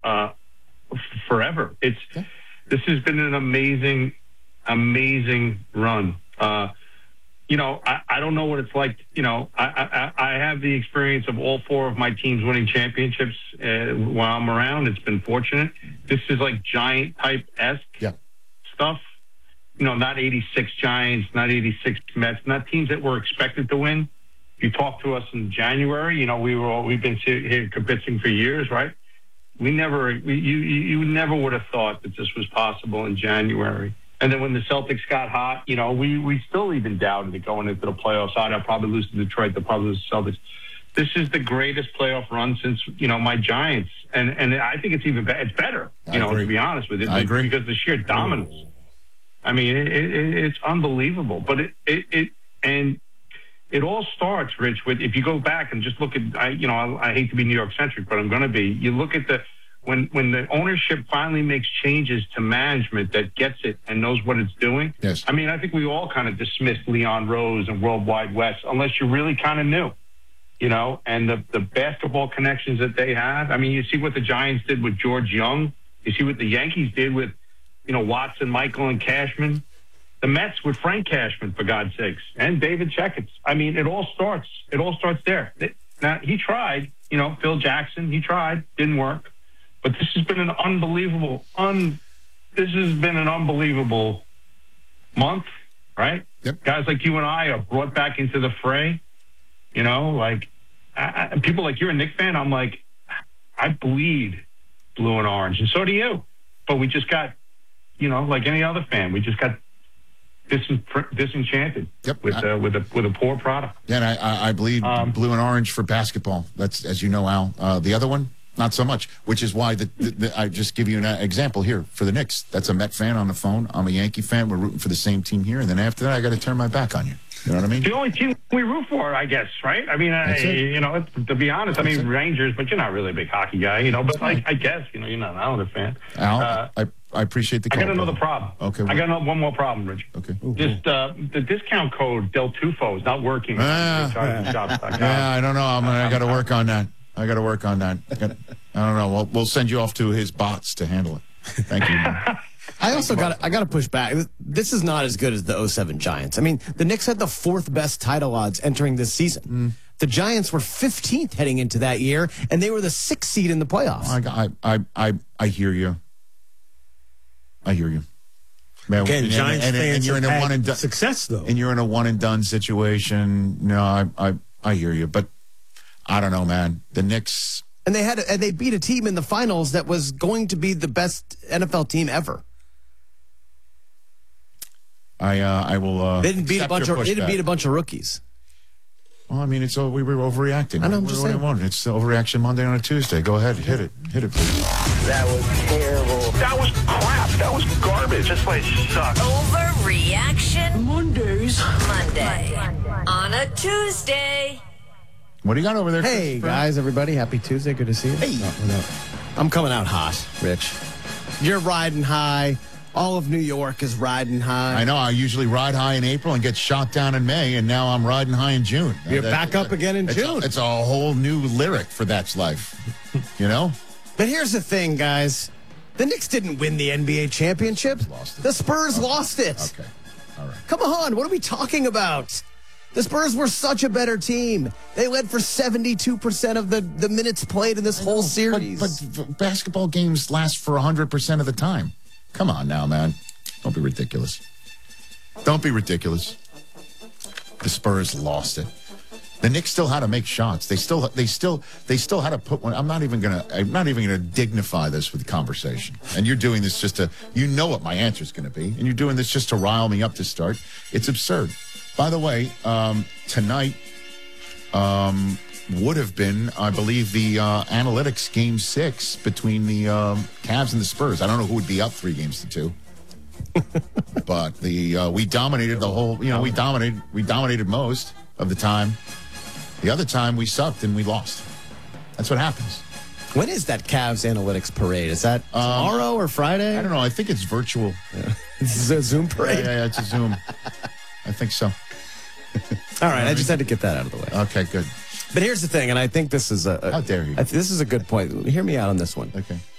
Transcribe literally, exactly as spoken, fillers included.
uh, f- forever. It's Yeah. This has been an amazing, amazing run. Uh, you know, I, I don't know what it's like. You know, I, I, I have the experience of all four of my teams winning championships uh, while I'm around. It's been fortunate. This is like giant type esque Yeah. stuff. You know, not eighty-six Giants, not eighty-six Mets, not teams that were expected to win. You talked to us in January. You know, we were all, we've been here kibitzing for years, right? We never, we, you, you never would have thought that this was possible in January. And then when the Celtics got hot, you know, we, we still even doubted it going into the playoffs. I'd probably lose to Detroit. They'll probably lose to Celtics. This is the greatest playoff run since, you know, my Giants. And and I think it's even better. It's better, you I know, agree. to be honest with you. I agree. Because the sheer dominance. I mean, it, it, it's unbelievable. But it, it, it, and it all starts, Rich, with if you go back and just look at, I, you know, I, I hate to be New York centric, but I'm going to be. You look at the, when, when the ownership finally makes changes to management that gets it and knows what it's doing. Yes. I mean, I think we all kind of dismissed Leon Rose and Worldwide West, unless you really kind of knew, you know, and the, the basketball connections that they have. I mean, you see what the Giants did with George Young. You see what the Yankees did with, you know, Watson, Michael, and Cashman. The Mets with Frank Cashman, for God's sakes, and David Checketts. I mean, it all starts. It all starts there. Now, he tried, you know, Phil Jackson, he tried, didn't work. But this has been an unbelievable, un, this has been an unbelievable month, right? Yep. Guys like you and I are brought back into the fray. You know, like, I, I, people like you're a Knicks fan. I'm like, I bleed blue and orange, and so do you. But we just got, you know, like any other fan, we just got Disen- disenchanted Yep. with uh, with a with a poor product. Yeah, and I, I, I bleed Um, blue and orange for basketball. That's, as you know, Al. Uh, the other one, not so much, which is why the, the, the, I just give you an example here for the Knicks. That's a Met fan on the phone. I'm a Yankee fan. We're rooting for the same team here. And then after that, I got to turn my back on you. You know what I mean? The only team we root for, I guess, right? I mean, I, you know, it's, to be honest, I That's mean, it. Rangers, but you're not really a big hockey guy, you know. But like, I guess, you know, you're not an Islander fan. Al, Uh, I, I appreciate the I call. got another brother. problem. Okay. I got another, one more problem, Rich. Okay. Just uh, the discount code Del Tufo is not working. Ah. Yeah, I don't know. I'm, I got to work on that. I got to work on that. I, got, I don't know. We'll, we'll send you off to his bots to handle it. Thank you. I also got I got to push back. This is not as good as the oh seven Giants. I mean, the Knicks had the fourth best title odds entering this season. Mm. The Giants were fifteenth heading into that year, and they were the sixth seed in the playoffs. I, I, I, I, I hear you. I hear you. Man, Again, and, Giants and, and, fans and you're in a have one and had done success, though. and you're in a one and done situation. No, I, I, I hear you, but I don't know, man. The Knicks. And they had and they beat a team in the finals that was going to be the best N F L team ever. I, uh, I will. Uh, They didn't beat a accept bunch your of they didn't pushback. beat a bunch of rookies. Well, I mean, it's all, we were overreacting. I know, I'm What just do you saying. want? It's overreaction Monday on a Tuesday. Go ahead, hit it, hit it, please. That was terrible. That was crap. That was garbage. This place sucks. Overreaction Mondays. Monday. On a Tuesday. What do you got over there? Hey Christopher? guys, everybody, happy Tuesday. Good to see you. Hey, no, no. I'm coming out hot, Rich. You're riding high. All of New York is riding high. I know. I usually ride high in April and get shot down in May, and now I'm riding high in June. You're That- back up again in it's June. A, it's a whole new lyric for That's Life. You know? But here's the thing, guys. The Knicks didn't win the N B A championship. Lost it. The Spurs lost it. Okay. All right. Come on, what are we talking about? The Spurs were such a better team. They led for seventy-two percent of the, the minutes played in this whole series. But, but basketball games last for one hundred percent of the time. Come on now, man. Don't be ridiculous. Don't be ridiculous. The Spurs lost it. The Knicks still had to make shots. They still, they still, they still had to put one. I'm not even gonna. I'm not even gonna dignify this with conversation. And you're doing this just to. You know what my answer is going to be, and you're doing this just to rile me up to start. It's absurd. By the way, um, tonight um, would have been, I believe, the uh, analytics game six between the um, Cavs and the Spurs. I don't know who would be up three games to two. But the uh, we dominated the whole, you know, we dominated we dominated most of the time. The other time we sucked and we lost. That's what happens. when is that Cavs analytics parade? Is that tomorrow or Friday? I don't know. I think it's virtual. Yeah. This is a Zoom Yeah, parade? yeah, yeah, it's a Zoom. I think so. All right, I just had to get that out of the way. Okay, good. But here's the thing, and I think this is a, a How dare you? I th- this is a good point. Hear me out on this one. Okay.